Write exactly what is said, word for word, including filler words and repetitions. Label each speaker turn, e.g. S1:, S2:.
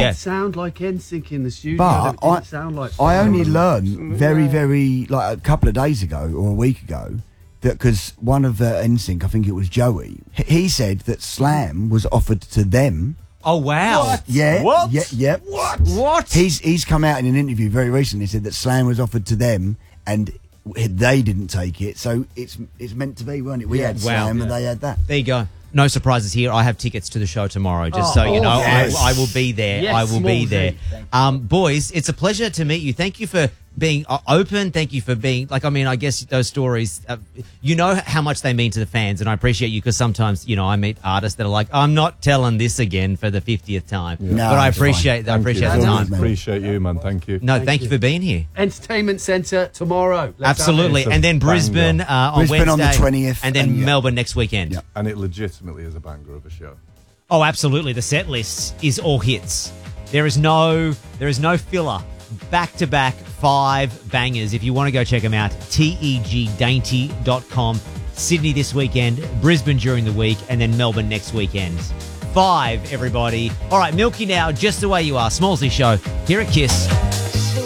S1: Yeah.
S2: sound like N Sync in the studio.
S3: But
S2: It didn't
S3: I,
S2: sound like
S3: I only
S2: Slam.
S3: learned very, very, like a couple of days ago or a week ago, that because one of the N Sync, I think it was Joey, h- he said that Slam was offered to them.
S1: Oh, wow.
S3: Yeah.
S4: What?
S3: Yeah, yeah.
S1: What? What?
S3: He's he's come out in an interview very recently, said that Slam was offered to them and they didn't take it. So it's it's meant to be, weren't it? We had
S1: Wow.
S3: Slam
S1: Yeah.
S3: and they had that.
S1: There you go. No surprises here. I have tickets to the show tomorrow, just so you know.
S3: yes.
S1: I, I will be there.
S2: Yes,
S1: I will be
S2: Smallsy.
S1: there. Um, boys, it's a pleasure to meet you. Thank you for being uh, open. Thank you for being, like, I mean, I guess those stories, uh, you know how much they mean to the fans, and I appreciate you because sometimes, you know, I meet artists that are like, I'm not telling this again for the fiftieth time.
S3: No,
S1: but I
S3: it's
S1: appreciate, I
S4: Thank
S1: appreciate
S4: you.
S1: the
S3: Thank
S1: time.
S3: you, man.
S4: Appreciate you, man. Thank you.
S1: No, thank, you. for being here.
S2: Entertainment Centre tomorrow. Let's have
S1: Absolutely.
S4: It's a
S1: And then Brisbane
S4: banger.
S1: uh, on
S3: Brisbane
S1: Wednesday.
S3: on the twentieth,
S1: And then
S3: and yeah.
S1: Melbourne next weekend.
S3: Yeah.
S4: And it legitimately is a banger of a show.
S1: Oh, absolutely. The set list is all hits. There is no there is no filler. Back to back five bangers. If you want to go check them out, teg dainty dot com. Sydney this weekend, Brisbane during the week, and then Melbourne next weekend. Five, everybody. All right, Milky now, just the way you are. Smallsy Show here at Kiss.